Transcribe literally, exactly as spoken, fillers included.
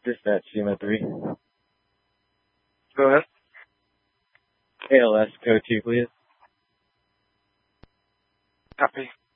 Dispatch C M O three. Go ahead. A L S code two, please. Copy.